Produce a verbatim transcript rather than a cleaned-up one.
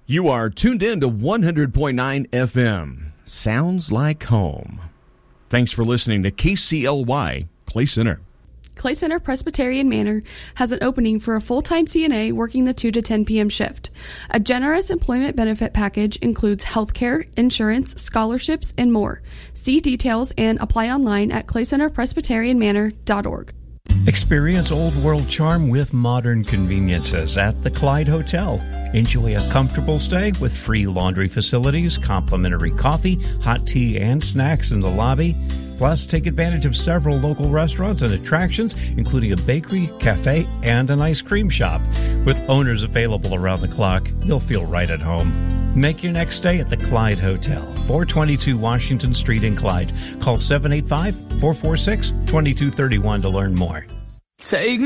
You are tuned in to one hundred point nine F M. Sounds like home. Thanks for listening to K C L Y Clay Center. Clay Center Presbyterian Manor has an opening for a full-time C N A working the two to ten p.m. shift. A generous employment benefit package includes health care, insurance, scholarships, and more. See details and apply online at clay center presbyterian manor dot org. Experience Old World charm with modern conveniences at the Clyde Hotel. Enjoy a comfortable stay with free laundry facilities, complimentary coffee, hot tea, and snacks in the lobby. Plus, take advantage of several local restaurants and attractions, including a bakery, cafe, and an ice cream shop. With owners available around the clock, you'll feel right at home. Make your next stay at the Clyde Hotel, four twenty-two Washington Street in Clyde. Call seven eight five, four four six, two two three one to learn more. Take